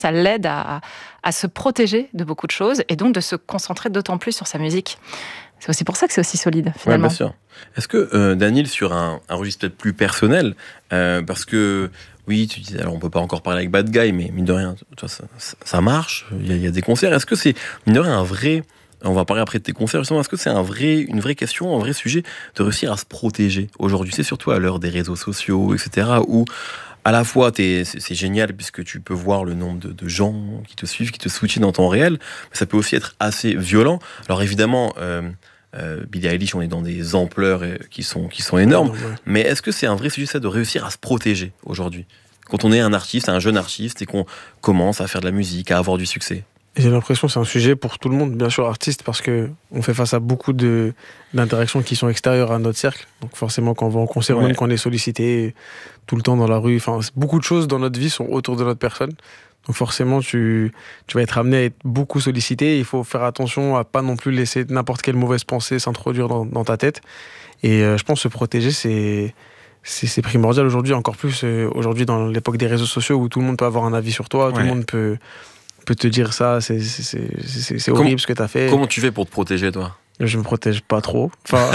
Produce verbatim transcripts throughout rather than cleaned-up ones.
Ça l'aide à, à se protéger de beaucoup de choses et donc de se concentrer d'autant plus sur sa musique. C'est aussi pour ça que c'est aussi solide, finalement. Ouais, bien sûr. Est-ce que, euh, Daniel, sur un, un registre peut-être plus personnel, euh, parce que, oui, tu disais, alors on peut pas encore parler avec Bad Guy, mais mine de rien, toi, ça, ça, ça marche, il y, a, il y a des concerts. Est-ce que c'est, mine de rien, un vrai... On va parler après de tes concerts, justement. Est-ce que c'est un vrai, une vraie question, un vrai sujet de réussir à se protéger aujourd'hui? C'est surtout à l'heure des réseaux sociaux, et cetera, où à la fois t'es, c'est, c'est génial puisque tu peux voir le nombre de, de gens qui te suivent, qui te soutiennent en temps réel, mais ça peut aussi être assez violent. Alors évidemment, euh, euh, Billie Eilish, on est dans des ampleurs euh, qui sont, qui sont énormes, ouais, ouais. Mais est-ce que c'est un vrai sujet, ça, de réussir à se protéger aujourd'hui? Quand on est un artiste, un jeune artiste, et qu'on commence à faire de la musique, à avoir du succès? J'ai l'impression que c'est un sujet pour tout le monde, bien sûr artiste, parce qu'on fait face à beaucoup de, d'interactions qui sont extérieures à notre cercle. Donc forcément, quand on va en concert, ouais. Même quand on est sollicité tout le temps dans la rue, enfin, beaucoup de choses dans notre vie sont autour de notre personne. Donc forcément, tu, tu vas être amené à être beaucoup sollicité. Il faut faire attention à pas non plus laisser n'importe quelle mauvaise pensée s'introduire dans, dans ta tête. Et euh, je pense que se protéger, c'est... C'est, c'est primordial aujourd'hui, encore plus euh, aujourd'hui dans l'époque des réseaux sociaux où tout le monde peut avoir un avis sur toi, ouais. Tout le monde peut... peut te dire ça, c'est, c'est, c'est, c'est horrible comment, ce que t'as fait. Comment tu fais pour te protéger, toi? Je me protège pas trop. Enfin,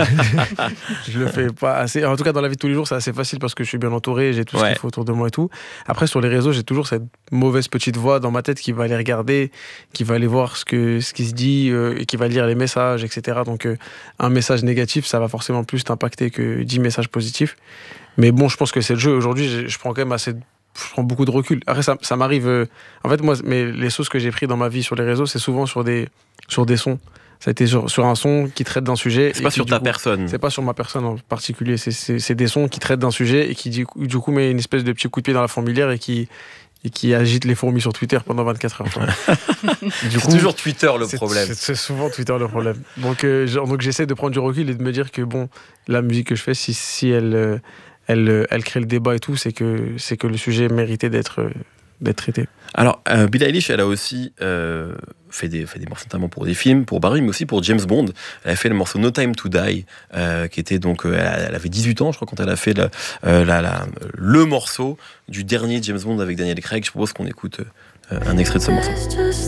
je le fais pas assez. En tout cas, dans la vie de tous les jours, c'est assez facile parce que je suis bien entouré, j'ai tout ouais. ce qu'il faut autour de moi et tout. Après, sur les réseaux, j'ai toujours cette mauvaise petite voix dans ma tête qui va aller regarder, qui va aller voir ce, que, ce qui se dit euh, et qui va lire les messages, et cetera. Donc, euh, un message négatif, ça va forcément plus t'impacter que dix messages positifs. Mais bon, je pense que c'est le jeu. Aujourd'hui, je, je prends quand même assez de je prends beaucoup de recul. Après, ça, ça m'arrive... Euh, en fait, moi, mais les sauces que j'ai pris dans ma vie sur les réseaux, c'est souvent sur des, sur des sons. Ça a été sur, sur un son qui traite d'un sujet... C'est pas sur ta coup, personne. C'est pas sur ma personne en particulier. C'est, c'est, c'est des sons qui traitent d'un sujet et qui, du coup, du coup, met une espèce de petit coup de pied dans la fourmilière et qui, et qui agite les fourmis sur Twitter pendant vingt-quatre heures. Du c'est coup, toujours Twitter le c'est, problème. C'est, c'est souvent Twitter le problème. Donc, euh, donc, j'essaie de prendre du recul et de me dire que, bon, la musique que je fais, si, si elle... Euh, Elle, elle crée le débat et tout, c'est que, c'est que le sujet méritait d'être, d'être traité. Alors, euh, Billie Eilish, elle a aussi euh, fait, des, fait des morceaux notamment pour des films, pour Barry, mais aussi pour James Bond. Elle a fait le morceau No Time to Die, euh, qui était donc... Euh, elle, elle avait dix-huit ans, je crois, quand elle a fait la, euh, la, la, le morceau du dernier James Bond avec Daniel Craig. Je propose qu'on écoute euh, un extrait de ce morceau.